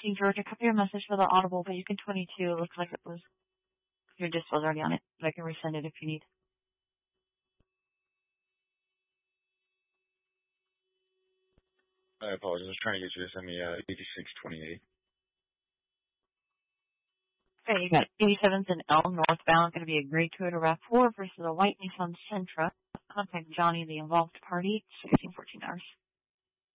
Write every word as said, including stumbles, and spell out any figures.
fourteen, Georgia. Copy your message for the audible, Beacon twenty-two. It looks like it was, your disc was already on it, but I can resend it if you need. I apologize. I was trying to get you to send me uh, eighty-six twenty-eight. Okay, you got eighty-seventh and L northbound, going to be a gray Toyota RAV four versus a white Nissan Sentra. Contact Johnny, the involved party, sixteen fourteen hours.